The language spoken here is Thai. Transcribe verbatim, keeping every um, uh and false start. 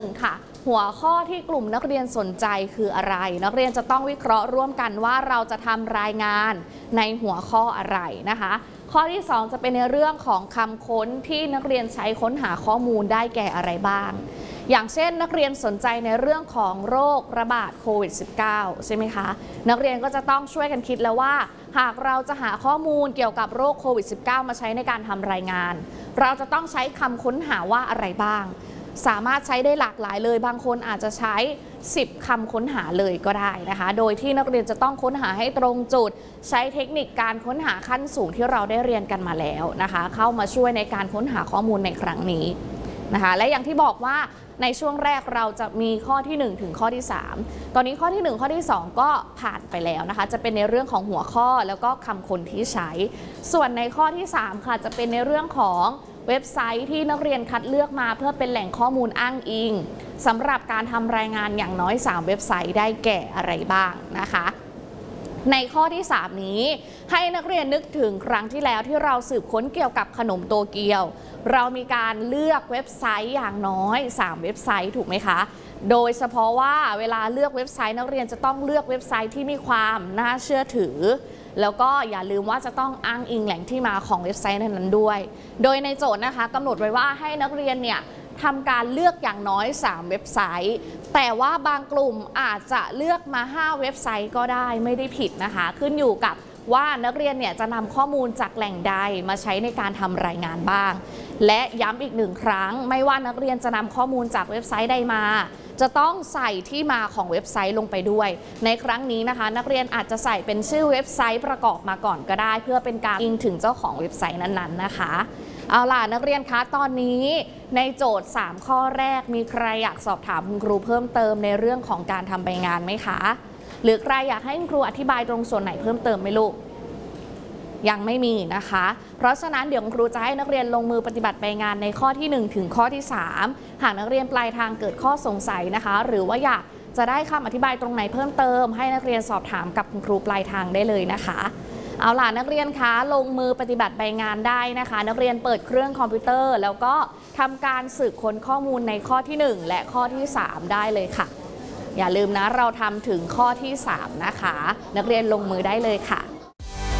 ค่ะหัวข้อที่กลุ่มนักเรียนสนใจคืออะไรนักเรียนจะต้องวิเคราะห์ร่วมกันว่าเราจะทำรายงานในหัวข้ออะไรนะคะข้อที่สองจะเป็นในเรื่องของคำค้นที่นักเรียนใช้ค้นหาข้อมูลได้แก่อะไรบ้างอย่างเช่นนักเรียนสนใจในเรื่องของโรคระบาดโควิด สิบเก้า ใช่ไหมคะนักเรียนก็จะต้องช่วยกันคิดแล้วว่าหากเราจะหาข้อมูลเกี่ยวกับโรคโควิด สิบเก้า มาใช้ในการทำรายงานเราจะต้องใช้คำค้นหาว่าอะไรบ้างสามารถใช้ได้หลากหลายเลยบางคนอาจจะใช้สิบคำค้นหาเลยก็ได้นะคะโดยที่นักเรียนจะต้องค้นหาให้ตรงจุดใช้เทคนิคการค้นหาขั้นสูงที่เราได้เรียนกันมาแล้วนะคะเข้ามาช่วยในการค้นหาข้อมูลในครั้งนี้นะคะและอย่างที่บอกว่าในช่วงแรกเราจะมีข้อที่หนึ่งถึงข้อที่สามตอนนี้ข้อที่หนึ่งข้อที่สองก็ผ่านไปแล้วนะคะจะเป็นในเรื่องของหัวข้อแล้วก็คำค้นที่ใช้ส่วนในข้อที่สามค่ะจะเป็นในเรื่องของเว็บไซต์ที่นักเรียนคัดเลือกมาเพื่อเป็นแหล่งข้อมูลอ้างอิงสำหรับการทำรายงานอย่างน้อยสามเว็บไซต์ได้แก่อะไรบ้างนะคะในข้อที่สามนี้ให้นักเรียนนึกถึงครั้งที่แล้วที่เราสืบค้นเกี่ยวกับขนมโตเกียวเรามีการเลือกเว็บไซต์อย่างน้อยสามเว็บไซต์ถูกไหมคะโดยเฉพาะว่าเวลาเลือกเว็บไซต์นักเรียนจะต้องเลือกเว็บไซต์ที่มีความน่าเชื่อถือแล้วก็อย่าลืมว่าจะต้องอ้างอิงแหล่งที่มาของเว็บไซต์นั้นด้วยโดยในโจทย์นะคะกำหนดไว้ว่าให้นักเรียนเนี่ยทำการเลือกอย่างน้อยสามเว็บไซต์แต่ว่าบางกลุ่มอาจจะเลือกมาห้าเว็บไซต์ก็ได้ไม่ได้ผิดนะคะขึ้นอยู่กับว่านักเรียนเนี่ยจะนำข้อมูลจากแหล่งใดมาใช้ในการทำรายงานบ้างและย้ำอีกหนึ่งครั้งไม่ว่านักเรียนจะนำข้อมูลจากเว็บไซต์ใดมาจะต้องใส่ที่มาของเว็บไซต์ลงไปด้วยในครั้งนี้นะคะนักเรียนอาจจะใส่เป็นชื่อเว็บไซต์ประกอบมาก่อนก็ได้เพื่อเป็นการอิงถึงเจ้าของเว็บไซต์นั้นๆนะคะเอาล่ะนักเรียนคะตอนนี้ในโจทย์สามข้อแรกมีใครอยากสอบถามคุณครูเพิ่มเติมในเรื่องของการทำใบงานไหมคะหรือใครอยากให้คุณครูอธิบายตรงส่วนไหนเพิ่มเติมไหมลูกยังไม่มีนะคะเพราะฉะนั้นเดี๋ยวครูจะให้นักเรียนลงมือปฏิบัติใบงานในข้อที่หนึ่งถึงข้อที่สามหากนักเรียนปลายทางเกิดข้อสงสัยนะคะหรือว่าอยากจะได้คำอธิบายตรงไหนเพิ่มเติมให้นักเรียนสอบถามกับคุณครูปลายทางได้เลยนะคะเอาล่ะนักเรียนคะลงมือปฏิบัติใบงานได้นะคะนักเรียนเปิดเครื่องคอมพิวเตอร์แล้วก็ทำการสืบค้นข้อมูลในข้อที่หนึ่งและข้อที่สามได้เลยค่ะอย่าลืมนะเราทำถึงข้อที่สามนะคะนักเรียนลงมือได้เลยค่ะ